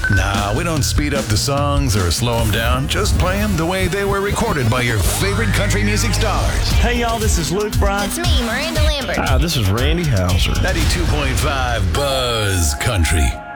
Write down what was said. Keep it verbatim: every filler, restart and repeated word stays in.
Nah, we don't speed up the songs or slow them down. Just play them the way they were recorded by your favorite country music stars. Hey, y'all, this is Luke Bryan. It's me, Miranda Lambert. Hi, this is Randy Houser. ninety-two point five Buzz Country.